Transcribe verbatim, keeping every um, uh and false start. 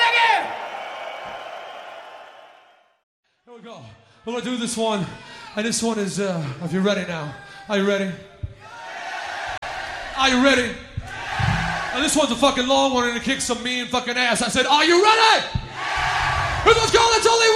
again. Here we go. We're gonna do this one, and this one is, uh, if you're ready now. Are you ready? Are you ready? And this one's a fucking long one and it kicks some mean fucking ass. I said, are you ready? Who's this girl that's only